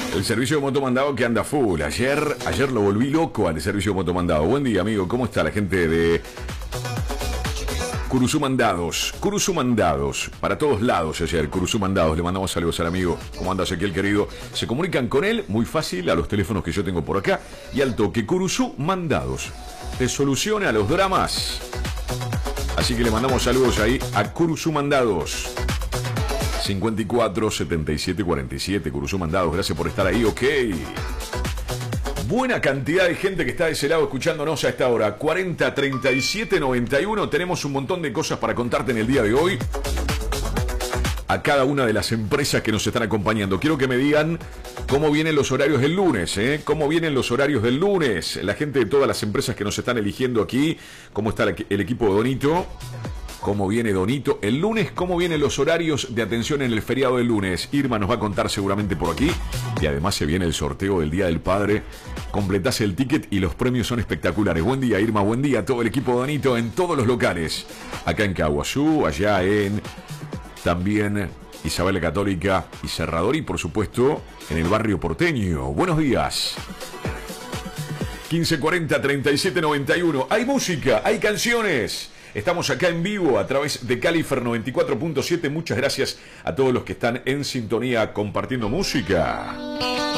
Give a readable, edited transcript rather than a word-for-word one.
El servicio de motomandado que anda full. Ayer lo volví loco al servicio de motomandado. Buen día, amigo. ¿Cómo está la gente de Curuzú Mandados? Curuzú Mandados. Para todos lados ayer. Curuzú Mandados. Le mandamos saludos al amigo. ¿Cómo anda Ezequiel, querido? Se comunican con él muy fácil a los teléfonos que yo tengo por acá. Y al toque Curuzú Mandados. Te soluciona los dramas. Así que le mandamos saludos ahí a Curuzú Mandados. 54 77 47 Curuzú Mandados, gracias por estar ahí, ok. Buena cantidad de gente que está de ese lado escuchándonos a esta hora. 40 37 91. Tenemos un montón de cosas para contarte en el día de hoy. A cada una de las empresas que nos están acompañando. Quiero que me digan cómo vienen los horarios del lunes, ¿eh? ¿Cómo vienen los horarios del lunes? La gente de todas las empresas que nos están eligiendo aquí. ¿Cómo está el equipo de Donito? ¿Cómo viene Donito? El lunes, ¿cómo vienen los horarios de atención en el feriado del lunes? Irma nos va a contar seguramente por aquí. Y además se viene el sorteo del Día del Padre. Completás el ticket y los premios son espectaculares. Buen día, Irma. Buen día a todo el equipo de Donito en todos los locales. Acá en Caguazú, allá en también Isabel la Católica y Cerrador. Y por supuesto en el barrio porteño. Buenos días. 1540 37 91. Hay música, hay canciones. Estamos acá en vivo a través de Califer 94.7. Muchas gracias a todos los que están en sintonía compartiendo música.